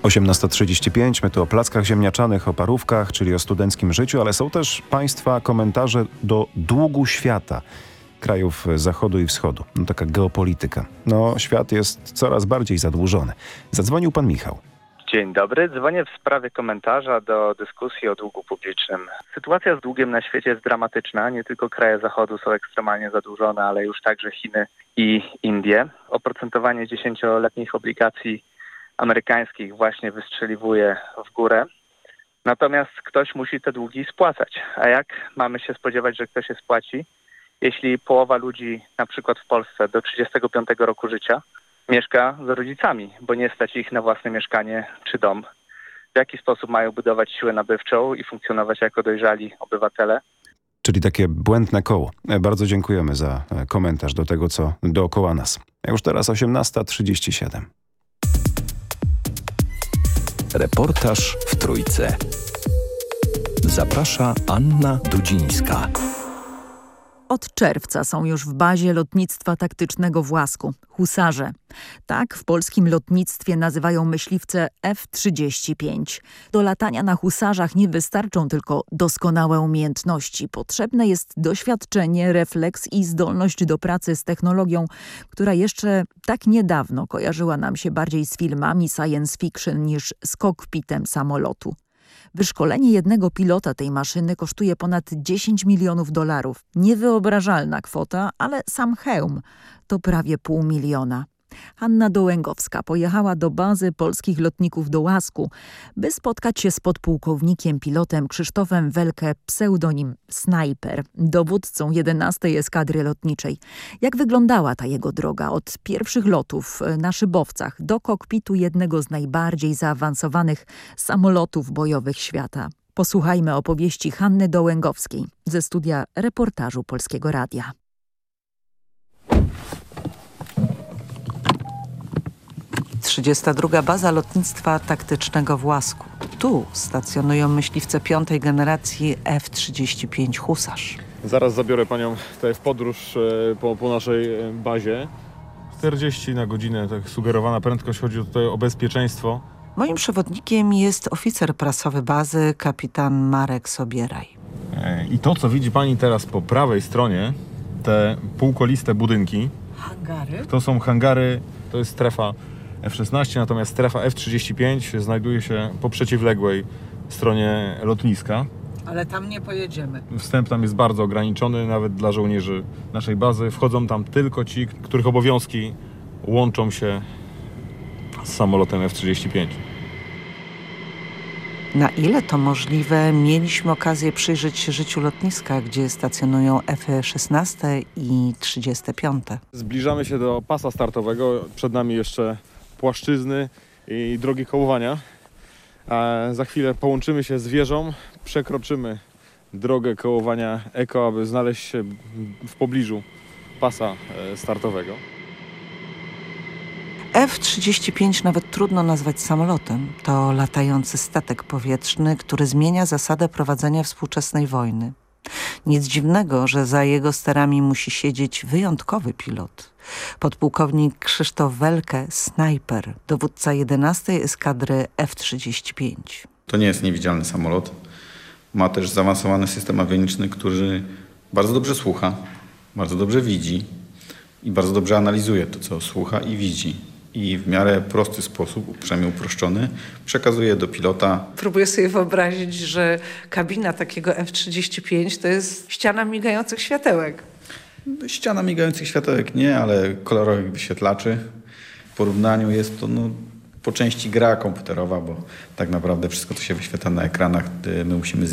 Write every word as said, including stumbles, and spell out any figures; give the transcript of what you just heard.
osiemnasta trzydzieści pięć, my tu o plackach ziemniaczanych, o parówkach, czyli o studenckim życiu, ale są też Państwa komentarze do długu świata krajów zachodu i wschodu. No, taka geopolityka. No, świat jest coraz bardziej zadłużony. Zadzwonił pan Michał. Dzień dobry. Dzwonię w sprawie komentarza do dyskusji o długu publicznym. Sytuacja z długiem na świecie jest dramatyczna. Nie tylko kraje zachodu są ekstremalnie zadłużone, ale już także Chiny i Indie. Oprocentowanie dziesięcioletnich obligacji amerykańskich właśnie wystrzeliwuje w górę. Natomiast ktoś musi te długi spłacać. A jak mamy się spodziewać, że ktoś je spłaci, jeśli połowa ludzi, na przykład w Polsce, do trzydziestego piątego roku życia mieszka z rodzicami, bo nie stać ich na własne mieszkanie czy dom? W jaki sposób mają budować siłę nabywczą i funkcjonować jako dojrzali obywatele? Czyli takie błędne koło. Bardzo dziękujemy za komentarz do tego, co dookoła nas. A już teraz osiemnasta trzydzieści siedem. Reportaż w Trójce. Zaprasza Anna Dudzińska. Od czerwca są już w bazie lotnictwa taktycznego w Łasku husarze. Tak w polskim lotnictwie nazywają myśliwce F trzydzieści pięć. Do latania na husarzach nie wystarczą tylko doskonałe umiejętności. Potrzebne jest doświadczenie, refleks i zdolność do pracy z technologią, która jeszcze tak niedawno kojarzyła nam się bardziej z filmami science fiction niż z kokpitem samolotu. Wyszkolenie jednego pilota tej maszyny kosztuje ponad dziesięć milionów dolarów. Niewyobrażalna kwota, ale sam hełm to prawie pół miliona. Hanna Dołęgowska pojechała do bazy polskich lotników do Łasku, by spotkać się z podpułkownikiem pilotem Krzysztofem Welke, pseudonim Snajper, dowódcą jedenastej Eskadry Lotniczej. Jak wyglądała ta jego droga od pierwszych lotów na szybowcach do kokpitu jednego z najbardziej zaawansowanych samolotów bojowych świata? Posłuchajmy opowieści Hanny Dołęgowskiej ze studia reportażu Polskiego Radia. trzydziesta druga Baza Lotnictwa Taktycznego w Łasku. Tu stacjonują myśliwce piątej generacji F trzydzieści pięć Husarz. Zaraz zabiorę panią tutaj w podróż po, po naszej bazie. czterdzieści na godzinę, tak sugerowana prędkość. Chodzi tutaj o bezpieczeństwo. Moim przewodnikiem jest oficer prasowy bazy, kapitan Marek Sobieraj. I to, co widzi pani teraz po prawej stronie, te półkoliste budynki. Hangary? To są hangary, to jest strefa F szesnaście, natomiast strefa F trzydzieści pięć znajduje się po przeciwległej stronie lotniska. Ale tam nie pojedziemy. Wstęp tam jest bardzo ograniczony, nawet dla żołnierzy naszej bazy. Wchodzą tam tylko ci, których obowiązki łączą się z samolotem F trzydzieści pięć. Na ile to możliwe, mieliśmy okazję przyjrzeć się życiu lotniska, gdzie stacjonują F szesnaście i trzydzieści pięć. Zbliżamy się do pasa startowego. Przed nami jeszcze płaszczyzny i drogi kołowania. A za chwilę połączymy się z wieżą, przekroczymy drogę kołowania Eko, aby znaleźć się w pobliżu pasa startowego. F trzydzieści pięć nawet trudno nazwać samolotem. To latający statek powietrzny, który zmienia zasadę prowadzenia współczesnej wojny. Nic dziwnego, że za jego sterami musi siedzieć wyjątkowy pilot. Podpułkownik Krzysztof Welke, Snajper, dowódca jedenastej Eskadry F trzydzieści pięć. To nie jest niewidzialny samolot. Ma też zaawansowany system awioniczny, który bardzo dobrze słucha, bardzo dobrze widzi i bardzo dobrze analizuje to, co słucha i widzi. I w miarę prosty sposób, przynajmniej uproszczony, przekazuje do pilota. Próbuję sobie wyobrazić, że kabina takiego F trzydzieści pięć to jest ściana migających światełek. Ściana migających światełek nie, ale kolorowych wyświetlaczy. W porównaniu jest to no, po części gra komputerowa, bo tak naprawdę wszystko, co się wyświetla na ekranach, my musimy